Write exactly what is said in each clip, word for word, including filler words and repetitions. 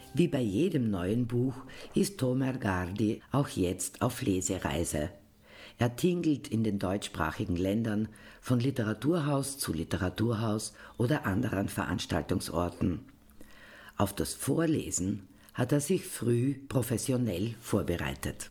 Wie bei jedem neuen Buch ist Tomer Gardi auch jetzt auf Lesereise. Er tingelt in den deutschsprachigen Ländern von Literaturhaus zu Literaturhaus oder anderen Veranstaltungsorten. Auf das Vorlesen hat er sich früh professionell vorbereitet.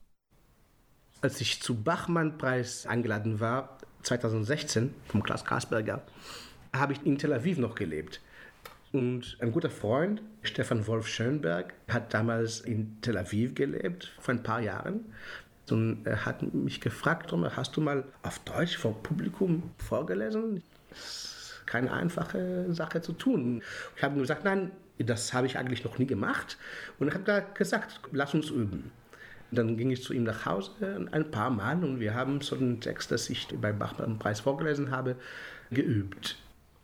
Als ich zu Bachmann-Preis eingeladen war, zweitausendsechzehn, vom Klaus Kasperger, habe ich in Tel Aviv noch gelebt. Und ein guter Freund, Stefan Wolf Schönberg, hat damals in Tel Aviv gelebt, vor ein paar Jahren. Und er hat mich gefragt, hast du mal auf Deutsch vor Publikum vorgelesen? Das ist keine einfache Sache zu tun. Ich habe ihm gesagt, nein, das habe ich eigentlich noch nie gemacht. Und er hat gesagt, lass uns üben. Dann ging ich zu ihm nach Hause ein paar Mal und wir haben so einen Text, das ich beim Bachmann-Preis vorgelesen habe, geübt.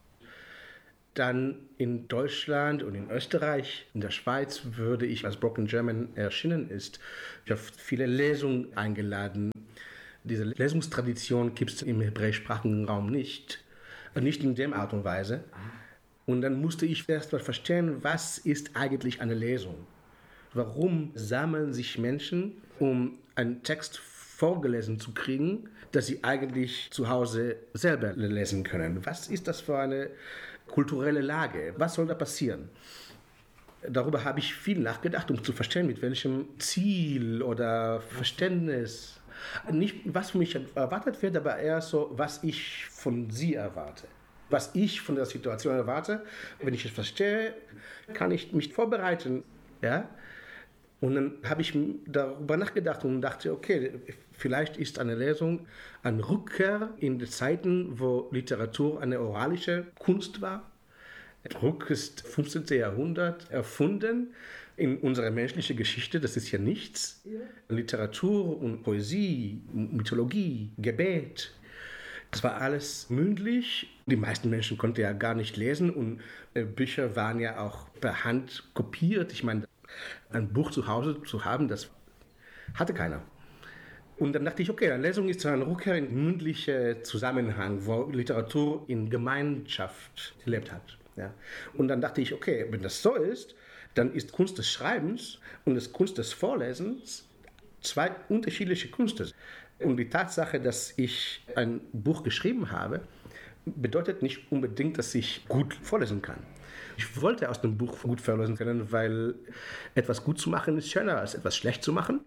Dann in Deutschland und in Österreich, in der Schweiz würde ich, als Broken German erschienen ist, ich habe viele Lesungen eingeladen. Diese Lesungstradition gibt es im hebräischsprachigen Raum nicht, nicht in der Art und Weise. Und dann musste ich erst mal verstehen, was ist eigentlich eine Lesung? Warum sammeln sich Menschen, um einen Text vorgelesen zu kriegen, dass sie eigentlich zu Hause selber lesen können? Was ist das für eine kulturelle Lage? Was soll da passieren? Darüber habe ich viel nachgedacht, um zu verstehen, mit welchem Ziel oder Verständnis, nicht was für mich erwartet wird, aber eher so, was ich von sie erwarte. Was ich von der Situation erwarte. Wenn ich es verstehe, kann ich mich vorbereiten. Ja? Und dann habe ich darüber nachgedacht und dachte, okay, vielleicht ist eine Lesung eine Rückkehr in die Zeiten, wo Literatur eine oralische Kunst war. Druck ist fünfzehnten Jahrhundert erfunden in unserer menschlichen Geschichte, das ist ja nichts. Ja. Literatur und Poesie, Mythologie, Gebet, das war alles mündlich. Die meisten Menschen konnten ja gar nicht lesen und Bücher waren ja auch per Hand kopiert. Ich meine, ein Buch zu Hause zu haben, das hatte keiner. Und dann dachte ich, okay, eine Lesung ist eine Rückkehr in mündlichen Zusammenhang, wo Literatur in Gemeinschaft gelebt hat. Ja. Und dann dachte ich, okay, wenn das so ist, dann ist Kunst des Schreibens und das Kunst des Vorlesens zwei unterschiedliche Künste. Und die Tatsache, dass ich ein Buch geschrieben habe, bedeutet nicht unbedingt, dass ich gut vorlesen kann. Ich wollte aus dem Buch gut vorlesen können, weil etwas gut zu machen ist schöner als etwas schlecht zu machen.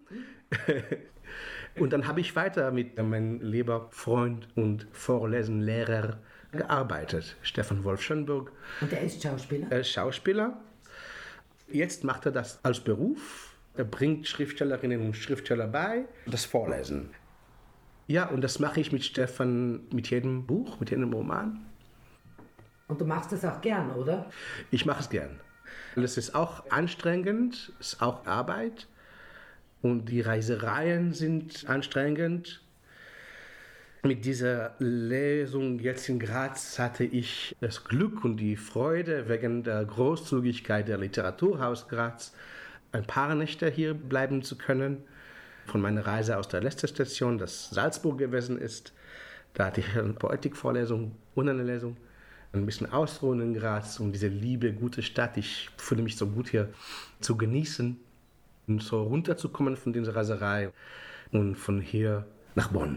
Und dann habe ich weiter mit meinem lieber Freund und Vorlesenlehrer gearbeitet, Stefan Wolf Schönberg. Und er ist Schauspieler? Er ist Schauspieler. Jetzt macht er das als Beruf. Er bringt Schriftstellerinnen und Schriftsteller bei, das Vorlesen. Ja, und das mache ich mit Stefan mit jedem Buch, mit jedem Roman. Und du machst das auch gern, oder? Ich mache es gern. Es ist auch anstrengend, es ist auch Arbeit. Und die Reisereien sind anstrengend. Mit dieser Lesung jetzt in Graz hatte ich das Glück und die Freude, wegen der Großzügigkeit der Literaturhaus Graz ein paar Nächte hier bleiben zu können. Von meiner Reise aus der letzten Station, das Salzburg gewesen ist. Da hatte ich eine Poetikvorlesung und eine Lesung. Ein bisschen ausruhen in Graz, um diese liebe, gute Stadt, ich fühle mich so gut hier, zu genießen und so runterzukommen von dieser Reiserei und von hier nach Bonn.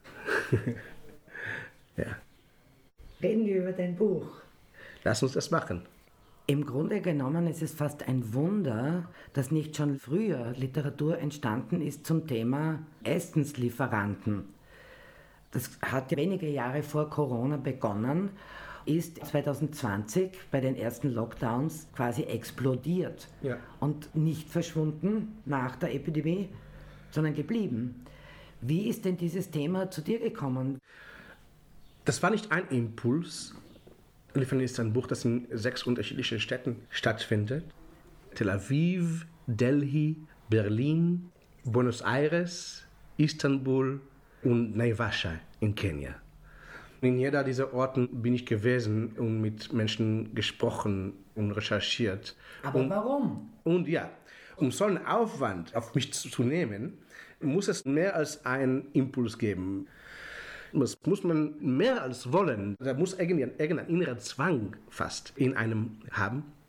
Ja. Reden wir über dein Buch. Lass uns das machen. Im Grunde genommen ist es fast ein Wunder, dass nicht schon früher Literatur entstanden ist zum Thema Essenslieferanten. Das hat ja wenige Jahre vor Corona begonnen, ist zwanzig zwanzig bei den ersten Lockdowns quasi explodiert. Ja. Und nicht verschwunden nach der Epidemie, sondern geblieben. Wie ist denn dieses Thema zu dir gekommen? Das war nicht ein Impuls. Liefern ist ein Buch, das in sechs unterschiedlichen Städten stattfindet. Tel Aviv, Delhi, Berlin, Buenos Aires, Istanbul und Naivasha in Kenia. In jeder dieser Orten bin ich gewesen und mit Menschen gesprochen und recherchiert. Aber und, warum? Und ja, um so einen Aufwand auf mich zu, zu nehmen, muss es mehr als einen Impuls geben. Das muss man mehr als wollen. Da muss irgendein, irgendein innerer Zwang fast in einem haben.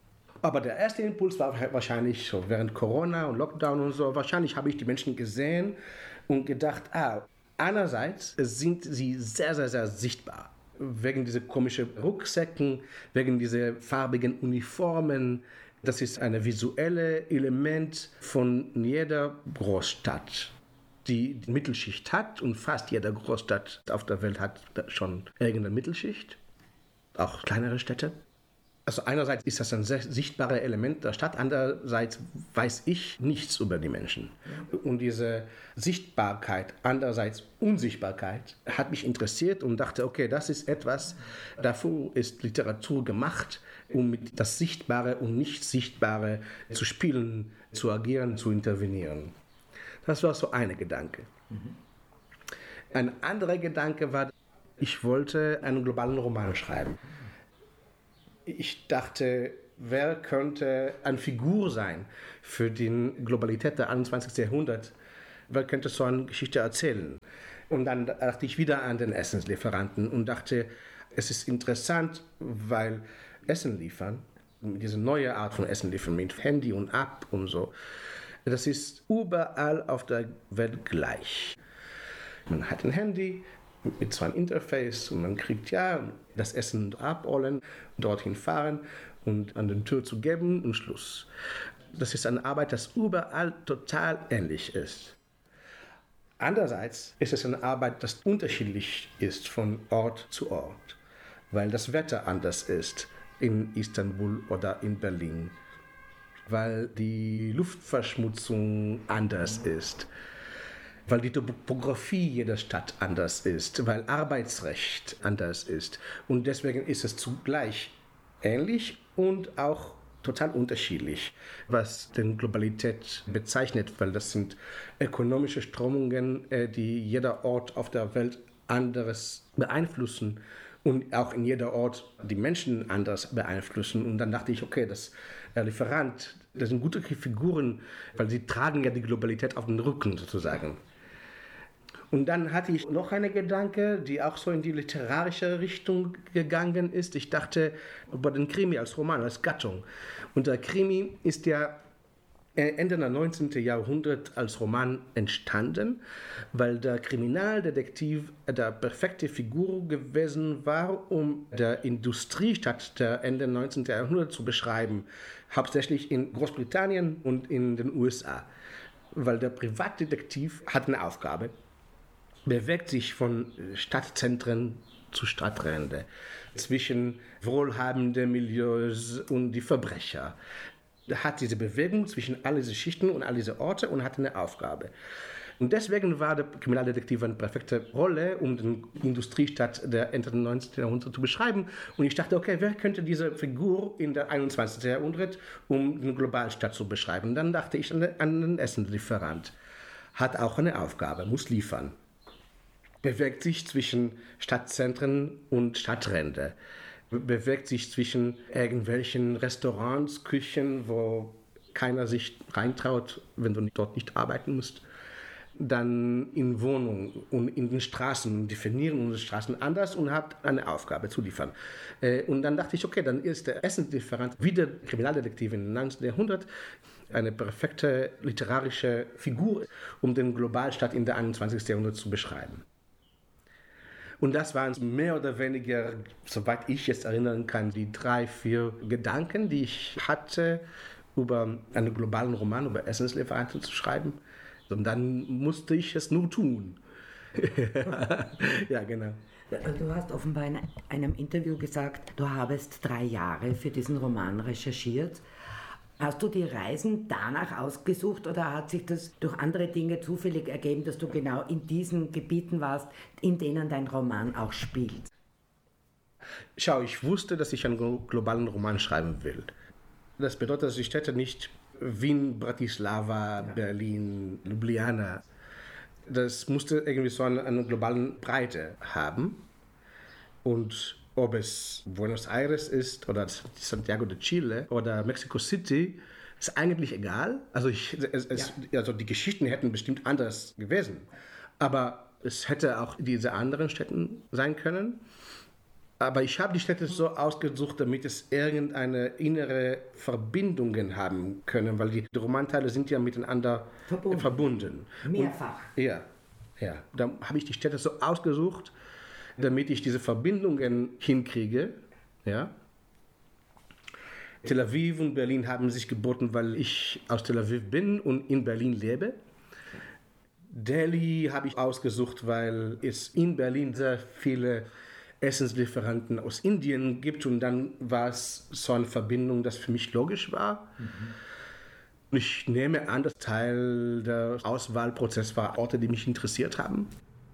Aber der erste Impuls war wahrscheinlich so während Corona und Lockdown und so, wahrscheinlich habe ich die Menschen gesehen und gedacht, ah, einerseits sind sie sehr, sehr, sehr sichtbar. Wegen dieser komischen Rucksäcken, wegen dieser farbigen Uniformen. Das ist ein visuelles Element von jeder Großstadt, die die Mittelschicht hat. Und fast jede Großstadt auf der Welt hat schon irgendeine Mittelschicht, auch kleinere Städte. Also einerseits ist das ein sehr sichtbares Element der Stadt, andererseits weiß ich nichts über die Menschen. Und diese Sichtbarkeit, andererseits Unsichtbarkeit, hat mich interessiert und dachte, okay, das ist etwas, dafür ist Literatur gemacht, um mit das Sichtbare und Nicht-Sichtbare zu spielen, zu agieren, zu intervenieren. Das war so ein Gedanke. Mhm. Ein anderer Gedanke war, ich wollte einen globalen Roman schreiben. Ich dachte, wer könnte eine Figur sein für die Globalität des einundzwanzigsten Jahrhunderts? Wer könnte so eine Geschichte erzählen? Und dann dachte ich wieder an den Essenslieferanten und dachte, es ist interessant, weil Essen liefern, diese neue Art von Essen liefern mit Handy und App und so, das ist überall auf der Welt gleich. Man hat ein Handy mit so einem Interface und man kriegt ja das Essen abholen, dorthin fahren und an die Tür zu geben und Schluss. Das ist eine Arbeit, das überall total ähnlich ist. Andererseits ist es eine Arbeit, das unterschiedlich ist von Ort zu Ort, weil das Wetter anders ist in Istanbul oder in Berlin, weil die Luftverschmutzung anders ist, weil die Topografie jeder Stadt anders ist, weil Arbeitsrecht anders ist. Und deswegen ist es zugleich ähnlich und auch total unterschiedlich, was die Globalität bezeichnet, weil das sind ökonomische Strömungen, die jeder Ort auf der Welt anderes beeinflussen und auch in jeder Ort die Menschen anders beeinflussen. Und dann dachte ich, okay, das der Lieferant, das sind gute Figuren, weil sie tragen ja die Globalität auf den Rücken sozusagen. Und dann hatte ich noch einen Gedanke, die auch so in die literarische Richtung gegangen ist. Ich dachte über den Krimi als Roman, als Gattung. Und der Krimi ist ja Ende des neunzehnten Jahrhunderts als Roman entstanden, weil der Kriminaldetektiv der perfekte Figur gewesen war, um die Industriestadt der Ende des neunzehnten Jahrhunderts zu beschreiben, hauptsächlich in Großbritannien und in den U S A. Weil der Privatdetektiv hat eine Aufgabe, bewegt sich von Stadtzentren zu Stadträndern, zwischen wohlhabenden Milieus und die Verbrecher. Er hat diese Bewegung zwischen all diese Schichten und all diese Orte und hat eine Aufgabe. Und deswegen war der Kriminaldetektiv eine perfekte Rolle, um die Industriestadt der Ende des neunzehnten Jahrhunderts zu beschreiben. Und ich dachte, okay, wer könnte diese Figur in der einundzwanzigsten Jahrhundert, um eine Globalstadt zu beschreiben? Und dann dachte ich an einen Essenslieferant. Hat auch eine Aufgabe, muss liefern. Bewegt sich zwischen Stadtzentren und Stadtränder. Bewegt sich zwischen irgendwelchen Restaurants, Küchen, wo keiner sich reintraut, wenn du dort nicht arbeiten musst. Dann in Wohnungen und in den Straßen, definieren unsere Straßen anders und hat eine Aufgabe zu liefern. Und dann dachte ich, okay, dann ist der Essenslieferant wie der Kriminaldetektiv im neunzehnten Jahrhundert eine perfekte literarische Figur, um den Globalstadt in der einundzwanzigsten Jahrhundert zu beschreiben. Und das waren mehr oder weniger, soweit ich jetzt erinnern kann, die drei, vier Gedanken, die ich hatte, über einen globalen Roman über Essenslieferanten zu schreiben. Und dann musste ich es nur tun. Ja, genau. Du hast offenbar in einem Interview gesagt, du habest drei Jahre für diesen Roman recherchiert. Hast du die Reisen danach ausgesucht oder hat sich das durch andere Dinge zufällig ergeben, dass du genau in diesen Gebieten warst, in denen dein Roman auch spielt? Schau, ich wusste, dass ich einen globalen Roman schreiben will. Das bedeutet, dass die Städte nicht Wien, Bratislava, ja. Berlin, Ljubljana. Das musste irgendwie so eine, eine globale Breite haben. Und ob es Buenos Aires ist oder Santiago de Chile oder Mexico City, ist eigentlich egal. Also, ich, es, es, ja. also die Geschichten hätten bestimmt anders gewesen. Aber es hätte auch diese anderen Städte sein können. Aber ich habe die Städte so ausgesucht, damit es irgendeine innere Verbindungen haben können, weil die Romanteile sind ja miteinander verbunden. verbunden. Mehrfach. Und, ja, ja. Da habe ich die Städte so ausgesucht, damit ich diese Verbindungen hinkriege. Ja. Tel Aviv und Berlin haben sich geboten, weil ich aus Tel Aviv bin und in Berlin lebe. Delhi habe ich ausgesucht, weil es in Berlin sehr viele Essenslieferanten aus Indien gibt und dann war es so eine Verbindung, das für mich logisch war. Mhm. Ich nehme an, dass Teil des Auswahlprozesses war Orte, die mich interessiert haben.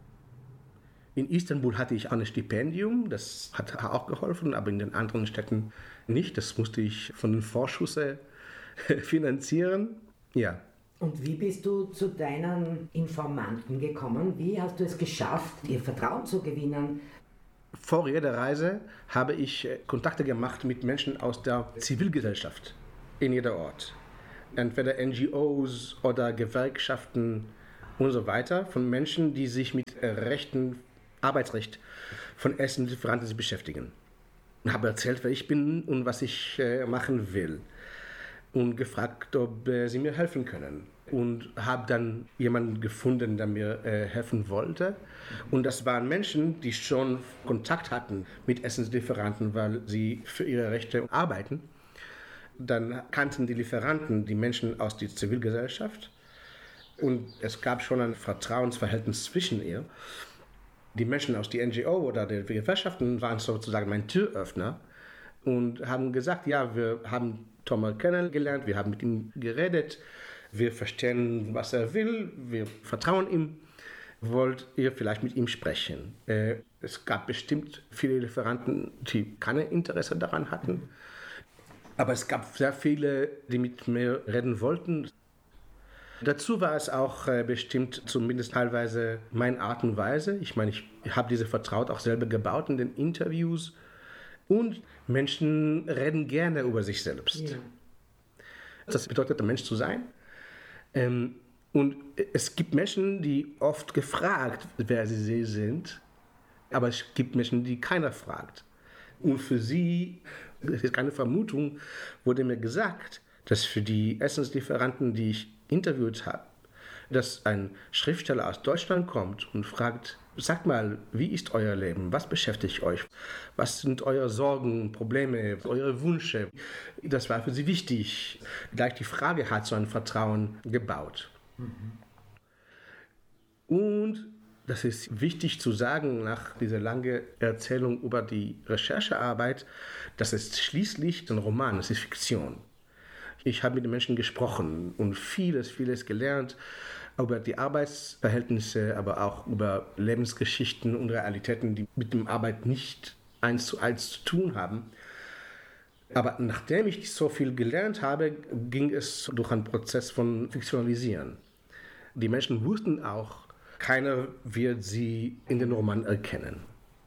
In Istanbul hatte ich ein Stipendium, das hat auch geholfen, aber in den anderen Städten nicht. Das musste ich von den Vorschüssen finanzieren. Ja. Und wie bist du zu deinen Informanten gekommen? Wie hast du es geschafft, ihr Vertrauen zu gewinnen? Vor jeder Reise habe ich Kontakte gemacht mit Menschen aus der Zivilgesellschaft in jeder Ort. Entweder N G Os oder Gewerkschaften und so weiter, von Menschen, die sich mit Rechten, Arbeitsrecht von Essenslieferanten beschäftigen. Ich habe erzählt, wer ich bin und was ich machen will. Und gefragt, ob sie mir helfen können. Und habe dann jemanden gefunden, der mir äh, helfen wollte. Und das waren Menschen, die schon Kontakt hatten mit Essenslieferanten, weil sie für ihre Rechte arbeiten. Dann kannten die Lieferanten die Menschen aus der Zivilgesellschaft. Und es gab schon ein Vertrauensverhältnis zwischen ihr. Die Menschen aus der N G O oder der Gewerkschaften waren sozusagen mein Türöffner und haben gesagt, ja, wir haben Tomer kennengelernt, wir haben mit ihm geredet, wir verstehen, was er will, wir vertrauen ihm. Wollt ihr vielleicht mit ihm sprechen? Äh, es gab bestimmt viele Lieferanten, die kein Interesse daran hatten, aber es gab sehr viele, die mit mir reden wollten. Dazu war es auch äh, bestimmt zumindest teilweise meine Art und Weise. Ich meine, ich habe diese Vertraut auch selber gebaut in den Interviews. Und Menschen reden gerne über sich selbst. Ja. Das bedeutet, ein Mensch zu sein. Ähm, und es gibt Menschen, die oft gefragt, wer sie sind. Aber es gibt Menschen, die keiner fragt. Und für sie, das ist keine Vermutung, wurde mir gesagt, dass für die Essenslieferanten, die ich interviewt habe, dass ein Schriftsteller aus Deutschland kommt und fragt, sagt mal, wie ist euer Leben? Was beschäftigt euch? Was sind eure Sorgen, Probleme, eure Wünsche? Das war für sie wichtig. Gleich die Frage hat so ein Vertrauen gebaut. Mhm. Und das ist wichtig zu sagen nach dieser langen Erzählung über die Recherchearbeit, das ist schließlich ein Roman, das ist Fiktion. Ich habe mit den Menschen gesprochen und vieles, vieles gelernt über die Arbeitsverhältnisse, aber auch über Lebensgeschichten und Realitäten, die mit der Arbeit nicht eins zu eins zu tun haben. Aber nachdem ich so viel gelernt habe, ging es durch einen Prozess von Fiktionalisieren. Die Menschen wussten auch, keiner wird sie in den Roman erkennen.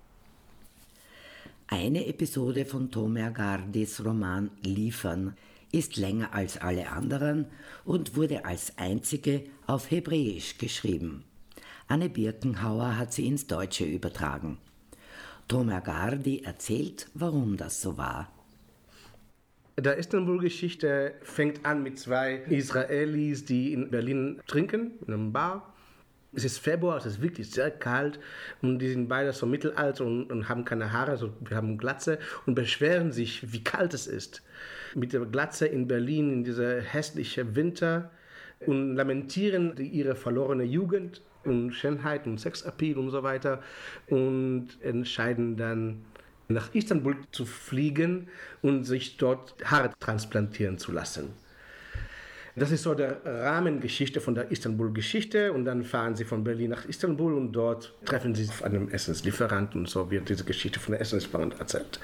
Eine Episode von Tomer Gardis Roman Liefern ist länger als alle anderen und wurde als einzige auf Hebräisch geschrieben. Anne Birkenhauer hat sie ins Deutsche übertragen. Tomer Gardi erzählt, warum das so war. Die Istanbul-Geschichte fängt an mit zwei Israelis, die in Berlin trinken, in einem Bar. Es ist Februar, es ist wirklich sehr kalt und die sind beide so mittelalt und, und haben keine Haare, so, wir haben Glatze und beschweren sich, wie kalt es ist. Mit der Glatze in Berlin in dieser hässlichen Winter und lamentieren ihre verlorene Jugend und Schönheit und Sexappeal und so weiter und entscheiden dann nach Istanbul zu fliegen und sich dort Haare transplantieren zu lassen. Das ist so der Rahmengeschichte von der Istanbul-Geschichte und dann fahren sie von Berlin nach Istanbul und dort treffen sie auf einem Essenslieferanten und so wird diese Geschichte von der Essenslieferanten erzählt.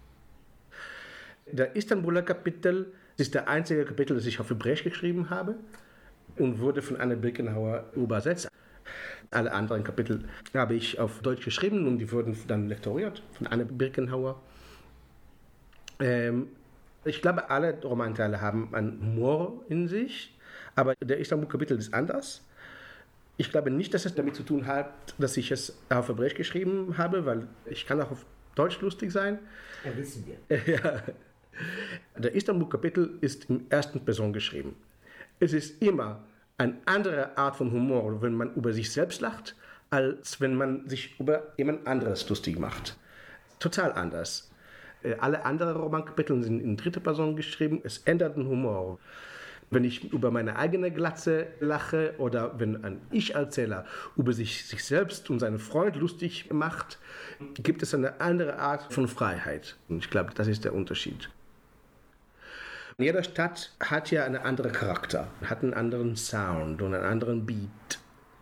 Der Istanbuler Kapitel ist der einzige Kapitel, das ich auf Hebräisch geschrieben habe und wurde von Anne Birkenhauer übersetzt. Alle anderen Kapitel habe ich auf Deutsch geschrieben und die wurden dann lektoriert von Anne Birkenhauer. Ähm, ich glaube, alle Romanteile haben einen Humor in sich, aber der Istanbul-Kapitel ist anders. Ich glaube nicht, dass es damit zu tun hat, dass ich es auf Hebräisch geschrieben habe, weil ich kann auch auf Deutsch lustig sein. Ja, wissen wir. Ja. Der Istanbul-Kapitel ist in ersten Person geschrieben. Es ist immer eine andere Art von Humor, wenn man über sich selbst lacht, als wenn man sich über jemand anderes lustig macht. Total anders. Alle anderen Romankapitel sind in dritter Person geschrieben. Es ändert den Humor. Wenn ich über meine eigene Glatze lache oder wenn ein Ich-Erzähler über sich, sich selbst und seinen Freund lustig macht, gibt es eine andere Art von Freiheit. Und ich glaube, das ist der Unterschied. Jede Stadt hat ja einen anderen Charakter, hat einen anderen Sound und einen anderen Beat.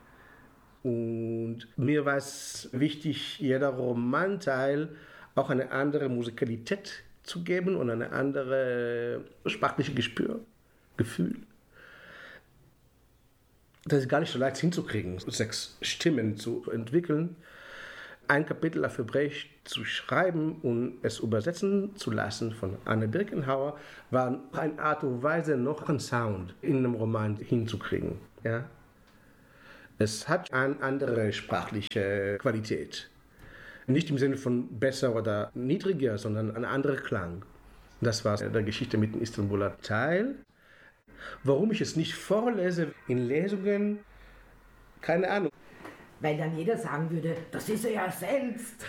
Und mir war es wichtig, jeder Romanteil auch eine andere Musikalität zu geben und eine andere sprachliche Gespür, Gefühl. Das ist gar nicht so leicht hinzukriegen, sechs Stimmen zu entwickeln, ein Kapitel auf Hebräisch zu schreiben und es übersetzen zu lassen von Anne Birkenhauer, war eine Art und Weise, noch einen Sound in einem Roman hinzukriegen. Ja? Es hat eine andere sprachliche Qualität. Nicht im Sinne von besser oder niedriger, sondern ein anderer Klang. Das war der Geschichte mit dem Istanbuler Teil. Warum ich es nicht vorlese in Lesungen, keine Ahnung. Weil dann jeder sagen würde, das ist er ja selbst.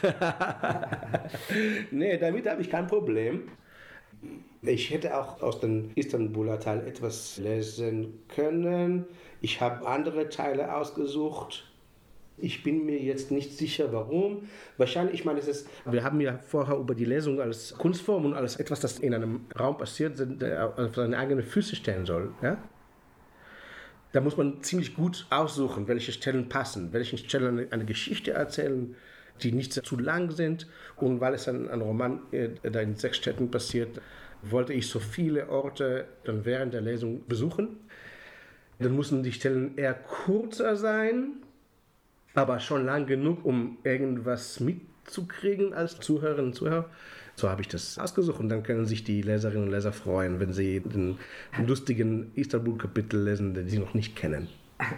Nee, damit habe ich kein Problem. Ich hätte auch aus dem Istanbuler Teil etwas lesen können. Ich habe andere Teile ausgesucht. Ich bin mir jetzt nicht sicher, warum. Wahrscheinlich, ich meine, es ist, wir haben ja vorher über die Lesung als Kunstform und als etwas, das in einem Raum passiert, auf seine eigenen Füße stellen soll. Ja? Da muss man ziemlich gut aussuchen, welche Stellen passen, welche Stellen eine, eine Geschichte erzählen, die nicht zu lang sind. Und weil es ein, ein Roman, der in sechs Städten passiert, wollte ich so viele Orte dann während der Lesung besuchen. Dann mussten die Stellen eher kurzer sein, aber schon lang genug, um irgendwas mitzukriegen als Zuhörerinnen und Zuhörer. So habe ich das ausgesucht und dann können sich die Leserinnen und Leser freuen, wenn sie den lustigen Istanbul-Kapitel lesen, den sie noch nicht kennen.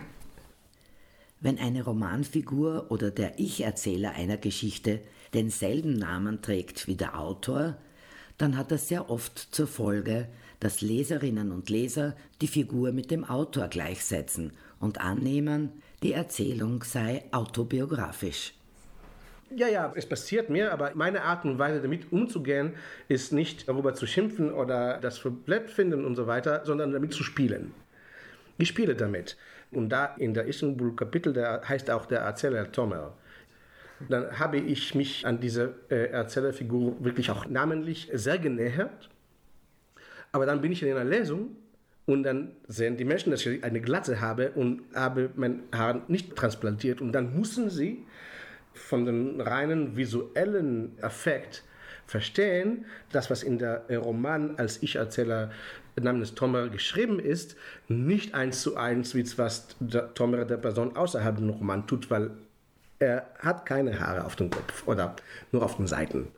Wenn eine Romanfigur oder der Ich-Erzähler einer Geschichte denselben Namen trägt wie der Autor, dann hat das sehr oft zur Folge, dass Leserinnen und Leser die Figur mit dem Autor gleichsetzen und annehmen, die Erzählung sei autobiografisch. Ja, ja, es passiert mir, aber meine Art und Weise damit umzugehen, ist nicht darüber zu schimpfen oder das für blöd finden und so weiter, sondern damit zu spielen. Ich spiele damit. Und da in der Istanbul-Kapitel, der heißt auch der Erzähler Tomer, dann habe ich mich an diese äh, Erzählerfigur wirklich auch namentlich sehr genähert. Aber dann bin ich in einer Lesung und dann sehen die Menschen, dass ich eine Glatze habe und habe mein Haar nicht transplantiert. Und dann müssen sie von dem reinen visuellen Effekt verstehen, das, was in der Roman als Ich-Erzähler namens Tomer geschrieben ist, nicht eins zu eins, wie was der Tomer der Person außerhalb des Romans tut, weil er hat keine Haare auf dem Kopf oder nur auf den Seiten.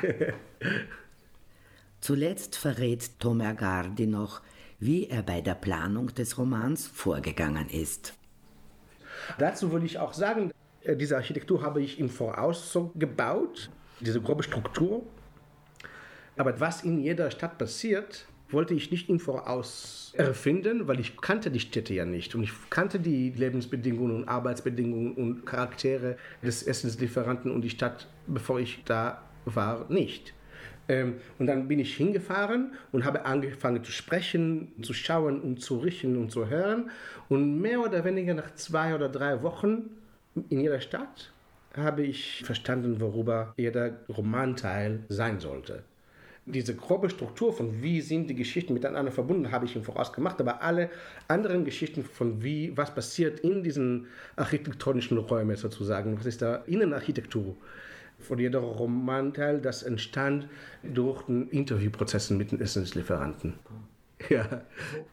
Zuletzt verrät Tomer Gardi noch, wie er bei der Planung des Romans vorgegangen ist. Dazu würde ich auch sagen, diese Architektur habe ich im Voraus so gebaut, diese grobe Struktur. Aber was in jeder Stadt passiert, wollte ich nicht im Voraus erfinden, weil ich kannte die Städte ja nicht. Und ich kannte die Lebensbedingungen und Arbeitsbedingungen und Charaktere des Essenslieferanten und die Stadt, bevor ich da war, nicht. Und dann bin ich hingefahren und habe angefangen zu sprechen, zu schauen und zu riechen und zu hören. Und mehr oder weniger nach zwei oder drei Wochen in jeder Stadt habe ich verstanden, worüber jeder Romanteil sein sollte. Diese grobe Struktur von wie sind die Geschichten miteinander verbunden, habe ich im Voraus gemacht, aber alle anderen Geschichten von wie, was passiert in diesen architektonischen Räumen sozusagen, was ist da Innenarchitektur von jeder Romanteil, das entstand durch den Interviewprozessen mit den Essenslieferanten. Ja.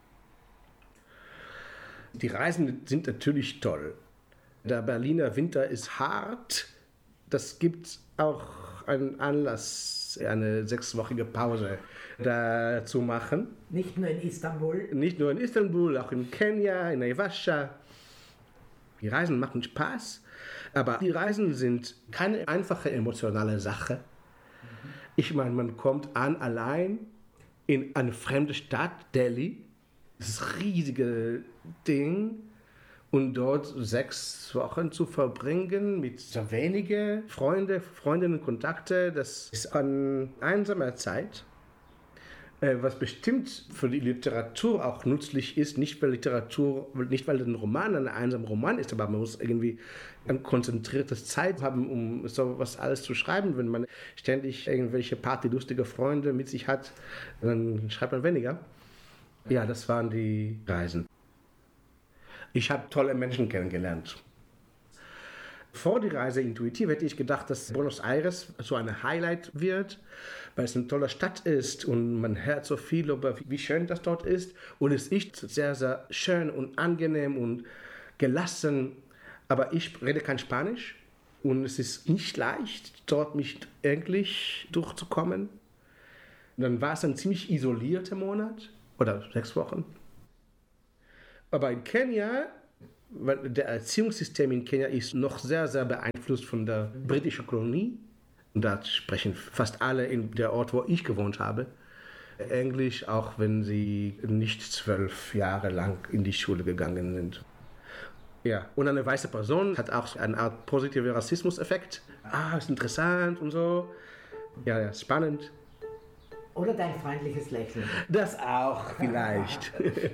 Die Reisen sind natürlich toll. Der Berliner Winter ist hart. Das gibt auch einen Anlass, eine sechswöchige Pause da zu machen. Nicht nur in Istanbul. Nicht nur in Istanbul, auch in Kenia, in Naivasha. Die Reisen machen Spaß, aber die Reisen sind keine einfache emotionale Sache. Ich meine, man kommt an allein in eine fremde Stadt, Delhi, das riesige Ding, und dort sechs Wochen zu verbringen mit so wenigen Freunde, Freundinnen, Kontakte, das ist eine einsame Zeit. Was bestimmt für die Literatur auch nützlich ist, nicht weil Literatur, nicht weil ein Roman ein einsamer Roman ist, aber man muss irgendwie ein konzentriertes Zeit haben, um sowas alles zu schreiben. Wenn man ständig irgendwelche partylustige Freunde mit sich hat, dann schreibt man weniger. Ja, das waren die Reisen. Ich habe tolle Menschen kennengelernt. Vor der Reise intuitiv hätte ich gedacht, dass Buenos Aires so ein Highlight wird, weil es eine tolle Stadt ist und man hört so viel über, wie schön das dort ist. Und es ist sehr, sehr schön und angenehm und gelassen. Aber ich rede kein Spanisch und es ist nicht leicht, dort mich eigentlich durchzukommen. Und dann war es ein ziemlich isolierter Monat oder sechs Wochen. Aber in Kenia, weil der Erziehungssystem in Kenia ist noch sehr, sehr beeinflusst von der britischen Kolonie. Und da sprechen fast alle in der Ort, wo ich gewohnt habe, Englisch, auch wenn sie nicht zwölf Jahre lang in die Schule gegangen sind. Ja, und eine weiße Person hat auch eine Art positiven Rassismuseffekt. Ah, ist interessant und so. Ja, ja, spannend. Oder dein freundliches Lächeln. Das auch vielleicht.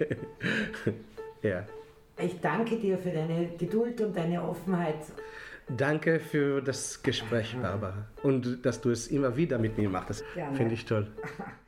Ja. Ich danke dir für deine Geduld und deine Offenheit. Danke für das Gespräch, Barbara. Und dass du es immer wieder mit mir machst. Das finde ich toll.